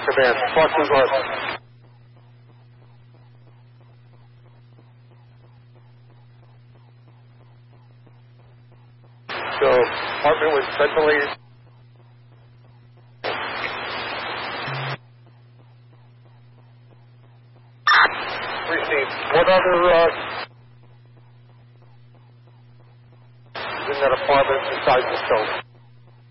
Command. Boston, go ahead. So, apartment was ventilated. Received. What other, in that apartment besides the stove?